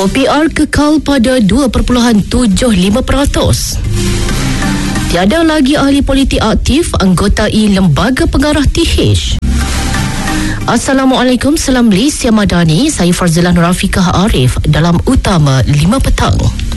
OPR kekal pada 2.75%. Tiada lagi ahli politik aktif anggotai Lembaga Pengarah TH. Assalamualaikum, salam Malaysia Madani. Saya Farzilah Nur Afiqah Arif dalam Utama 5 Petang.